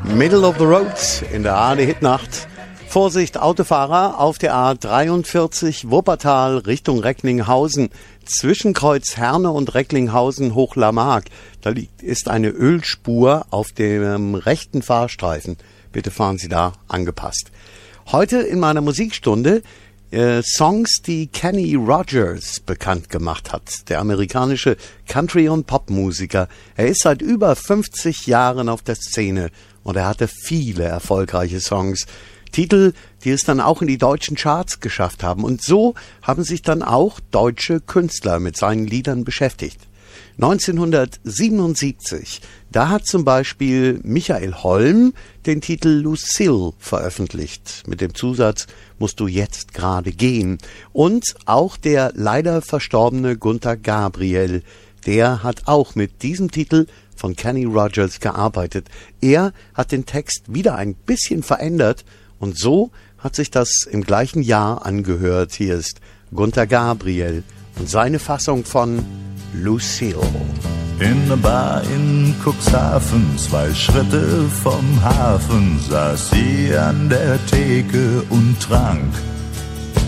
Middle of the Road in der ARD-Hitnacht. Vorsicht, Autofahrer auf der A43 Wuppertal Richtung Recklinghausen. Zwischen Kreuz Herne und Recklinghausen Hochlarmark. Da ist eine Ölspur auf dem rechten Fahrstreifen. Bitte fahren Sie da angepasst. Heute in meiner Musikstunde Songs, die Kenny Rogers bekannt gemacht hat. Der amerikanische Country- und Popmusiker. Er ist seit über 50 Jahren auf der Szene und er hatte viele erfolgreiche Songs. Titel, die es dann auch in die deutschen Charts geschafft haben. Und so haben sich dann auch deutsche Künstler mit seinen Liedern beschäftigt. 1977, da hat zum Beispiel Michael Holm den Titel Lucille veröffentlicht. Mit dem Zusatz, musst du jetzt gerade gehen. Und auch der leider verstorbene Gunter Gabriel, der hat auch mit diesem Titel von Kenny Rogers gearbeitet. Er hat den Text wieder ein bisschen verändert und so hat sich das im gleichen Jahr angehört. Hier ist Gunter Gabriel und seine Fassung von Lucille. In der Bar in Cuxhaven, 2 Schritte vom Hafen, saß sie an der Theke und trank